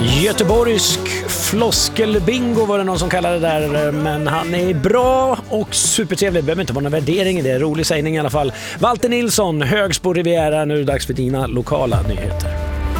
Göteborgsk floskelbingo var det någon som kallade det där, men han är bra och supertrevlig. Det behöver inte vara någon värdering i det. Rolig sägning i alla fall. Walter Nilsson, Högsbo Riviera. Nu är det dags för dina lokala nyheter.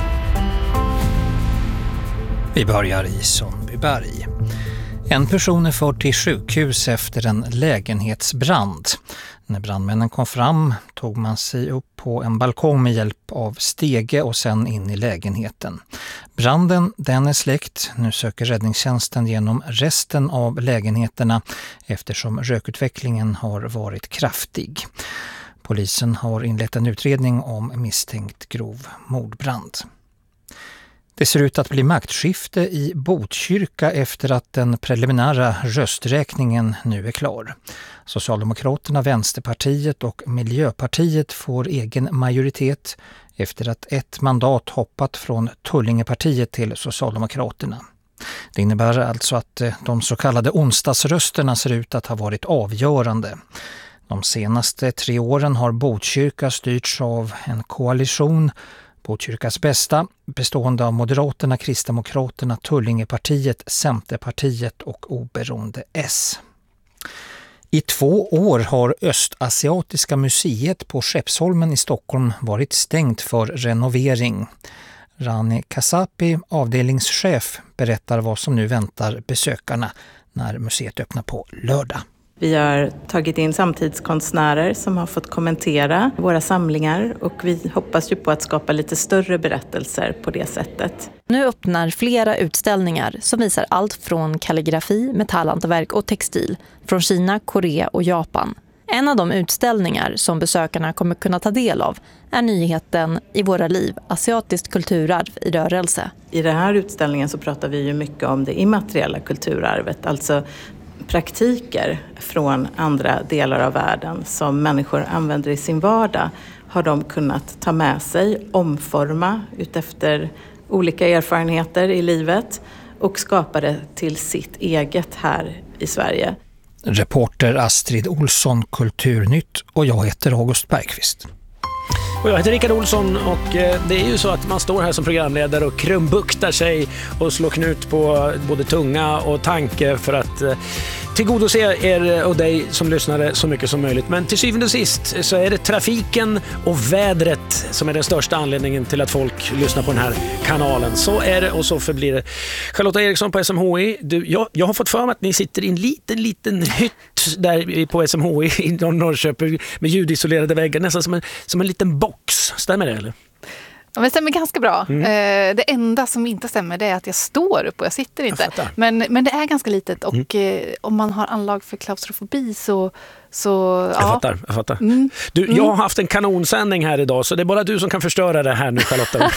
Vi börjar i Sundbyberg. En person är förd till sjukhus efter en lägenhetsbrand. När brandmännen kom fram tog man sig upp på en balkong med hjälp av stege och sen in i lägenheten. Branden, den är släckt. Nu söker räddningstjänsten genom resten av lägenheterna eftersom rökutvecklingen har varit kraftig. Polisen har inlett en utredning om misstänkt grov mordbrand. Det ser ut att bli maktskifte i Botkyrka efter att den preliminära rösträkningen nu är klar. Socialdemokraterna, Vänsterpartiet och Miljöpartiet får egen majoritet efter att ett mandat hoppat från Tullingepartiet till Socialdemokraterna. Det innebär alltså att de så kallade onsdagsrösterna ser ut att ha varit avgörande. De senaste 3 åren har Botkyrka styrts av en koalition, Botkyrkas bästa, bestående av Moderaterna, Kristdemokraterna, Tullingepartiet, Centerpartiet och Oberoende S. I 2 år har Östasiatiska museet på Skeppsholmen i Stockholm varit stängt för renovering. Rani Kasapi, avdelningschef, berättar vad som nu väntar besökarna när museet öppnar på lördag. Vi har tagit in samtidskonstnärer som har fått kommentera våra samlingar och vi hoppas ju på att skapa lite större berättelser på det sättet. Nu öppnar flera utställningar som visar allt från kalligrafi, metallhantverk och textil från Kina, Korea och Japan. En av de utställningar som besökarna kommer kunna ta del av är nyheten I våra liv, asiatiskt kulturarv i rörelse. I den här utställningen så pratar vi ju mycket om det immateriella kulturarvet, alltså praktiker från andra delar av världen som människor använder i sin vardag har de kunnat ta med sig, omforma utefter olika erfarenheter i livet och skapa det till sitt eget här i Sverige. Reporter Astrid Olsson, Kulturnytt, och jag heter August Bergqvist. Och jag heter Rickard Olsson och det är ju så att man står här som programledare och krumbuktar sig och slår knut på både tunga och tanke för att tillgodose er och dig som lyssnare så mycket som möjligt. Men till syvende och sist så är det trafiken och vädret som är den största anledningen till att folk lyssnar på den här kanalen. Så är det och så förblir det. Charlotta Eriksson på SMHI, jag har fått för mig att ni sitter i en liten hytt där på SMHI i Norrköping med ljudisolerade väggar, nästan som en liten box. Stämmer det eller? Ja, det stämmer ganska bra. Det enda som inte stämmer det är att jag står upp och jag sitter inte. Men det är ganska litet och om man har anlag för klaustrofobi så Jag fattar. Jag har haft en kanonsändning här idag så det är bara du som kan förstöra det här nu, Charlotta.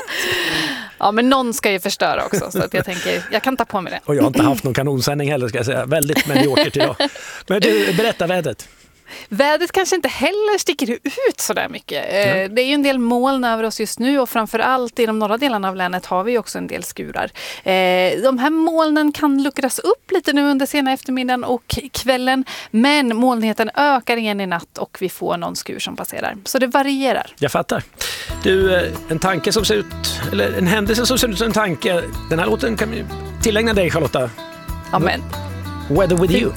Ja, men någon ska ju förstöra också så att jag tänker, jag kan ta på mig det. Och jag har inte haft någon kanonsändning heller, ska jag säga. Väldigt mediokert idag. Men du, berätta vädret. Vädret kanske inte heller sticker ut så där mycket. Det är ju en del moln över oss just nu och framförallt i de norra delarna av länet har vi också en del skurar. De här molnen kan luckras upp lite nu under sena eftermiddagen och kvällen, men molnigheten ökar igen i natt och vi får någon skur som passerar. Så det varierar. Jag fattar. Du, en tanke som ser ut, eller en händelse som ser ut som en tanke. Den här låten kan vi tillägna dig, Charlotta. Amen. Weather with you.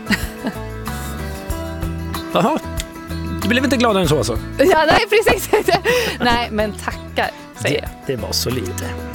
Jaha, du blev inte gladare än så alltså? Ja, nej, precis. Nej, men tackar, säger jag. Det var så lite.